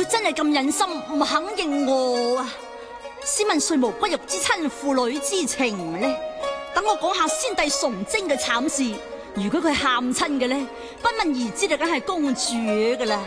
真係咁忍心唔肯認我啊？試問誰無骨肉之親、父女之情呢？等我講下先帝崇禎嘅慘事。如果佢喊親嘅呢，不問而知就梗係公主噶啦。